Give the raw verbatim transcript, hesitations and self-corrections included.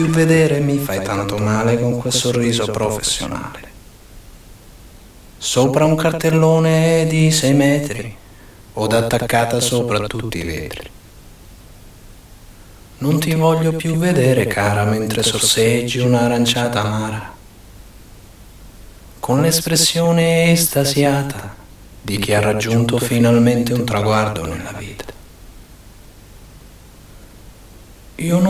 vedere, mi fai tanto male con quel sorriso professionale. Sopra un cartellone di sei metri, od attaccata sopra tutti i vetri. Non ti voglio più vedere, cara, mentre sorseggi un'aranciata amara, con l'espressione estasiata di chi ha raggiunto finalmente un traguardo nella vita. Io non